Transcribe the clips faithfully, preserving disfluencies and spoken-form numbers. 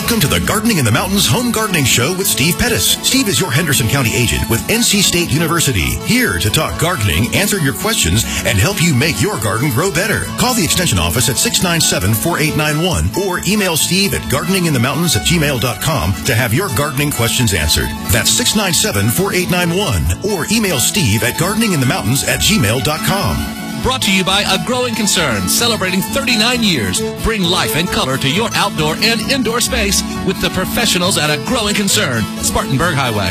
Welcome to the Gardening in the Mountains Home Gardening Show with Steve Pettis. Steve is your Henderson County agent with N C State University, here to talk gardening, answer your questions, and help you make your garden grow better. Call the Extension office at six nine seven, four eight nine one or email Steve at gardening in the mountains at gmail dot com to have your gardening questions answered. That's six nine seven, four eight nine one or email Steve at gardening in the mountains at gmail dot com. Brought to you by A Growing Concern, celebrating thirty-nine years. Bring life and color to your outdoor and indoor space with the professionals at A Growing Concern, Spartanburg Highway.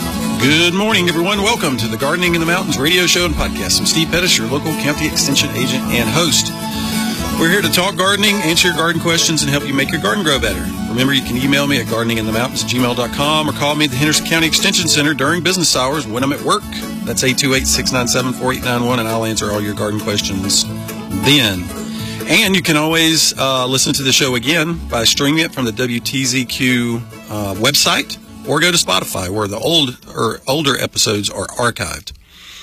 Good morning, everyone. Welcome to the Gardening in the Mountains radio show and podcast. I'm Steve Pettis, your local county extension agent and host. We're here to talk gardening, answer your garden questions, and help you make your garden grow better. Remember, you can email me at gardening in the mountains at gmail dot com or call me at the Henderson County Extension Center during business hours when I'm at work. That's eight two eight, six nine seven, four eight nine one, and I'll answer all your garden questions then. And you can always uh, listen to the show again by streaming it from the W T Z Q uh, website or go to Spotify, where the old or older episodes are archived.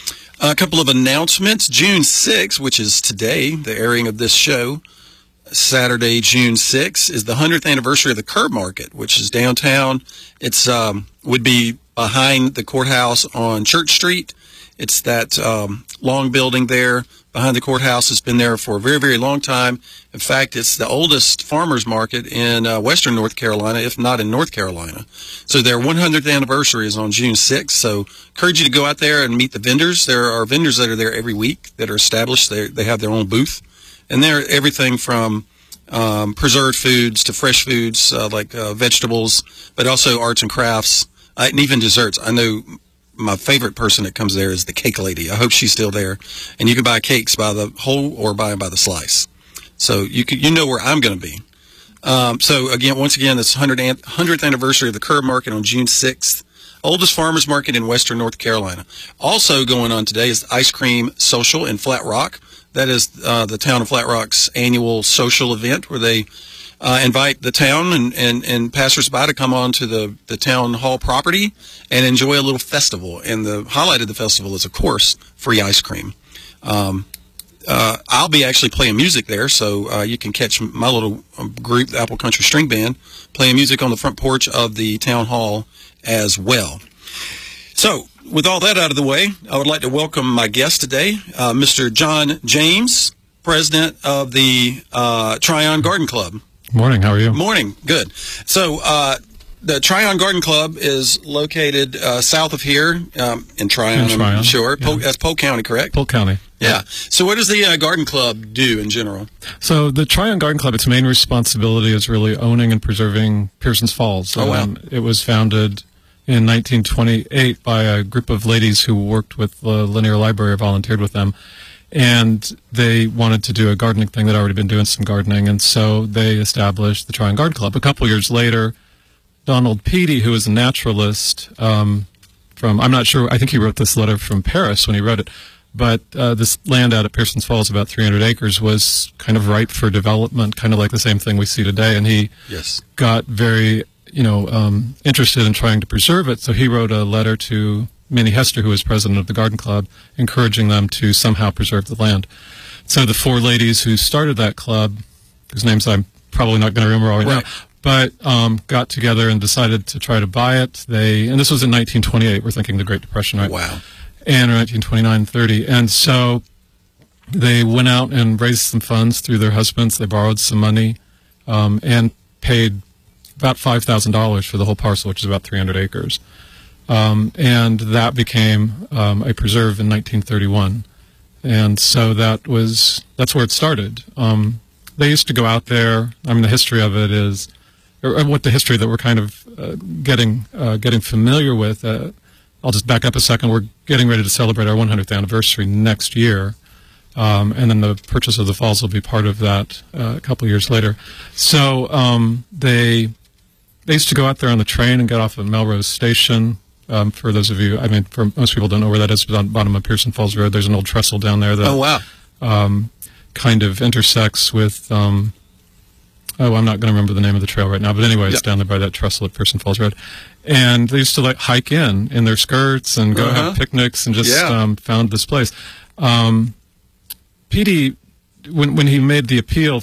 A couple of announcements. June sixth, which is today, the airing of this show, Saturday, June sixth, is the hundredth anniversary of the Curb Market, which is downtown. It's um, would be behind the courthouse on Church Street. It's that um, long building there behind the courthouse. It's been there for a very, very long time. In fact, it's the oldest farmers market in uh, western North Carolina, if not in North Carolina. So their one hundredth anniversary is on June sixth. So encourage you to go out there and meet the vendors. There are vendors that are there every week that are established. They they have their own booth. And they're everything from um, preserved foods to fresh foods uh, like uh, vegetables, but also arts and crafts, uh, and even desserts. I know my favorite person that comes there is the cake lady. I hope she's still there. And you can buy cakes by the whole or buy them by the slice. So you can, you know where I'm going to be. Um, so, again, once again, this hundredth anniversary of the Curb Market on June sixth. Oldest farmers market in western North Carolina. Also going on today is the Ice Cream Social in Flat Rock. That is uh, the town of Flat Rock's annual social event where they uh, invite the town and, and, and passersby to come on to the, the town hall property and enjoy a little festival. And the highlight of the festival is, of course, free ice cream. Um, uh, I'll be actually playing music there, so uh, you can catch my little group, the Apple Country String Band, playing music on the front porch of the town hall as well. So, with all that out of the way, I would like to welcome my guest today, uh, Mister John James, president of the uh, Tryon Garden Club. Morning, how are you? Morning, good. So, uh, the Tryon Garden Club is located uh, south of here um, in Tryon, in Tryon, I'm sure. yeah. Polk, that's Polk County, correct? Polk County. Yeah. yeah. So, what does the uh, Garden Club do in general? So, the Tryon Garden Club, its main responsibility is really owning and preserving Pearson's Falls. Oh, wow. Um, it was founded in nineteen twenty-eight by a group of ladies who worked with the Linear Library or volunteered with them. And they wanted to do a gardening thing. They'd already been doing some gardening. And so they established the Tryon Garden Club. A couple years later, Donald Peaty, who was a naturalist um, from, I'm not sure, I think he wrote this letter from Paris when he wrote it. But uh, this land out at Pearson's Falls, about three hundred acres, was kind of ripe for development, kind of like the same thing we see today. And he yes. got very, you know, um, interested in trying to preserve it. So he wrote a letter to Minnie Hester, who was president of the Garden Club, encouraging them to somehow preserve the land. So the four ladies who started that club, whose names I'm probably not going to remember all right now, but um, got together and decided to try to buy it. They, and this was in nineteen twenty-eight. We're thinking the Great Depression, right? Wow. And nineteen twenty-nine thirty. And so they went out and raised some funds through their husbands. They borrowed some money um, and paid about five thousand dollars for the whole parcel, which is about three hundred acres. Um, and that became um, a preserve in nineteen thirty-one. And so that was, that's where it started. Um, they used to go out there. I mean, the history of it is, or what the history that we're kind of uh, getting uh, getting familiar with. Uh, I'll just back up a second. We're getting ready to celebrate our one hundredth anniversary next year. Um, and then the purchase of the falls will be part of that uh, a couple years later. So um, they they used to go out there on the train and get off at Melrose Station. Um, for those of you, I mean, for most people don't know where that is, but on the bottom of Pearson Falls Road, there's an old trestle down there that oh, wow. um, kind of intersects with, um, oh, I'm not going to remember the name of the trail right now, but anyway, it's yep. down there by that trestle at Pearson Falls Road. And they used to like hike in, in their skirts and go uh-huh. have picnics and just yeah. um, found this place. Um, Petey, when, when he made the appeal